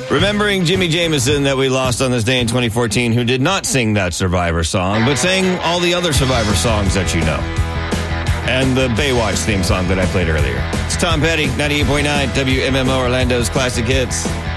Remembering Jimmy Jameson that we lost on this day in 2014, who did not sing that Survivor song, but sang all the other Survivor songs that you know. And the Baywatch theme song that I played earlier. It's Tom Petty, 98.9 WMMO Orlando's Classic Hits.